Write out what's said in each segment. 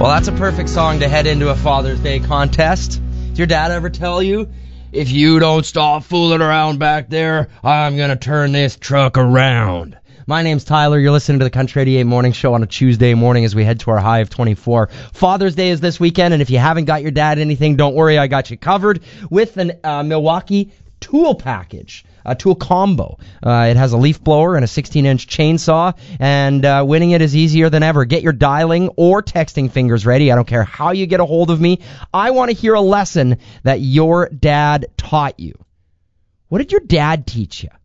Well, that's a perfect song to head into a Father's Day contest. Did your dad ever tell you, if you don't stop fooling around back there, I'm going to turn this truck around? My name's Tyler. You're listening to the Country 88 Morning Show on a Tuesday morning as we head to our high of 24. Father's Day is this weekend, and if you haven't got your dad anything, don't worry, I got you covered with a Milwaukee tool package. A tool combo. It has a leaf blower and a 16-inch chainsaw, and winning it is easier than ever. Get your dialing or texting fingers ready. I don't care how you get a hold of me. I want to hear a lesson that your dad taught you. What did your dad teach you?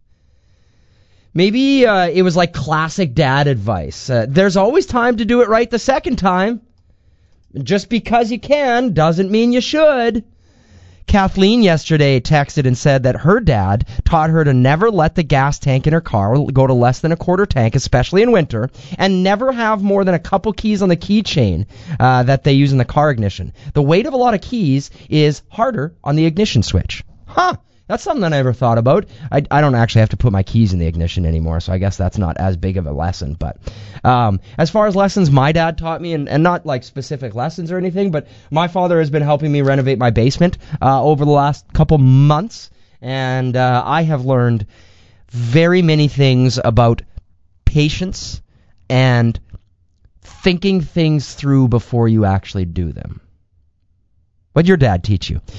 Maybe it was like classic dad advice. There's always time to do it right the second time. Just because you can doesn't mean you should. Kathleen yesterday texted and said that her dad taught her to never let the gas tank in her car go to less than a quarter tank, especially in winter, and never have more than a couple keys on the keychain that they use in the car ignition. The weight of a lot of keys is harder on the ignition switch. Huh. That's something that I never thought about. I don't actually have to put my keys in the ignition anymore, so I guess that's not as big of a lesson. But as far as lessons my dad taught me, and not like specific lessons or anything, but my father has been helping me renovate my basement over the last couple months, and I have learned very many things about patience and thinking things through before you actually do them. What did your dad teach you?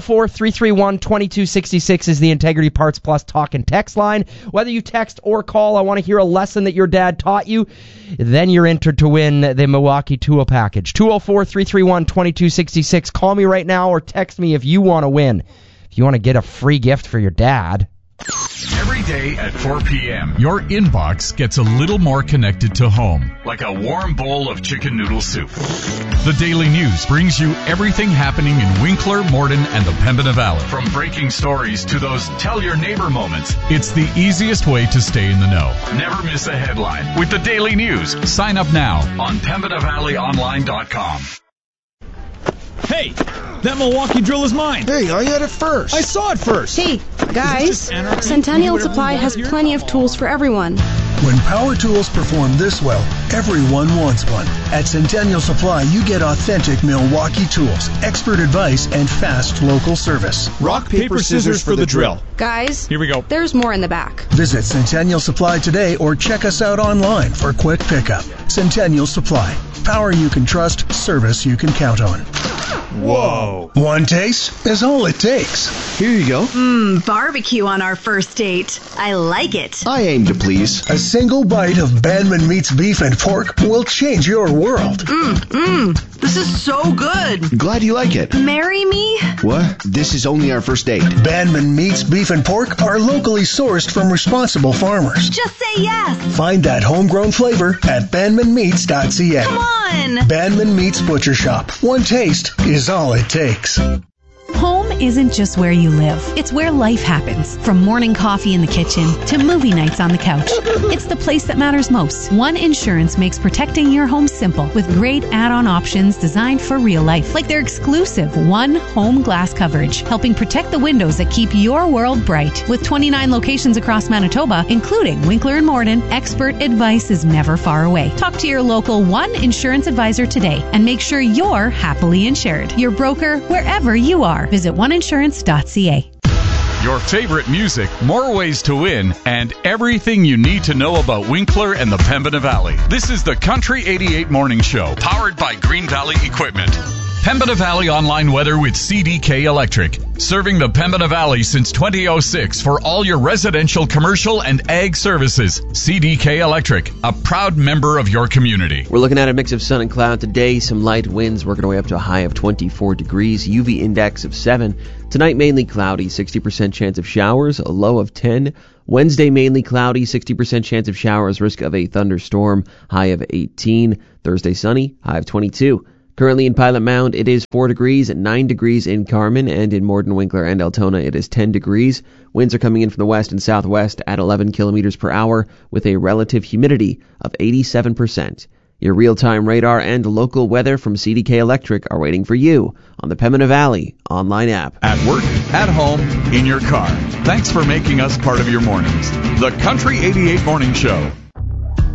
204-331-2266 is the Integrity Parts Plus talk and text line. Whether you text or call, I want to hear a lesson that your dad taught you. Then you're entered to win the Milwaukee Tool Package. 204-331-2266. Call me right now or text me if you want to win. If you want to get a free gift for your dad. Every day at 4 p.m., your inbox gets a little more connected to home, like a warm bowl of chicken noodle soup. The Daily News brings you everything happening in Winkler, Morden, and the Pembina Valley. From breaking stories to those tell your neighbor moments, it's the easiest way to stay in the know. Never miss a headline with the Daily News. Sign up now on PembinaValleyOnline.com. Hey, that Milwaukee drill is mine. Hey, I had it first. I saw it first. Hey, guys, Centennial Supply has plenty of tools for everyone. When power tools perform this well, everyone wants one. At Centennial Supply, you get authentic Milwaukee tools, expert advice, and fast local service. Rock, paper, scissors for the drill. Guys, here we go. There's more in the back. Visit Centennial Supply today or check us out online for quick pickup. Centennial Supply. Power you can trust, service you can count on. Whoa. One taste is all it takes. Here you go. Barbecue on our first date. I like it. I aim to please. A single bite of Banman Meats beef and pork will change your world. This is so good. Glad you like it. Marry me? What? This is only our first date. Banman Meats beef and pork are locally sourced from responsible farmers. Just say yes. Find that homegrown flavor at banmanmeats.ca. Come on. Banman Meats Butcher Shop. One taste is all it takes. Home isn't just where you live. It's where life happens. From morning coffee in the kitchen to movie nights on the couch. It's the place that matters most. One Insurance makes protecting your home simple with great add-on options designed for real life. Like their exclusive One Home Glass coverage, helping protect the windows that keep your world bright. With 29 locations across Manitoba, including Winkler and Morden, expert advice is never far away. Talk to your local One Insurance advisor today and make sure you're happily insured. Your broker, wherever you are. Visit oneinsurance.ca. Your favorite music, more ways to win, and everything you need to know about Winkler and the Pembina Valley. This is the Country 88 Morning Show, powered by Green Valley Equipment. Pembina Valley online weather with CDK Electric. Serving the Pembina Valley since 2006 for all your residential, commercial, and ag services. CDK Electric, a proud member of your community. We're looking at a mix of sun and cloud today. Some light winds working our way up to a high of 24 degrees. UV index of 7. Tonight mainly cloudy, 60% chance of showers, a low of 10. Wednesday mainly cloudy, 60% chance of showers, risk of a thunderstorm, high of 18. Thursday sunny, high of 22. Currently in Pilot Mound, it is 4 degrees, 9 degrees in Carman, and in Morden, Winkler, and Altona, it is 10 degrees. Winds are coming in from the west and southwest at 11 kilometers per hour with a relative humidity of 87%. Your real-time radar and local weather from CDK Electric are waiting for you on the Pembina Valley online app. At work, at home, in your car. Thanks for making us part of your mornings. The Country 88 Morning Show.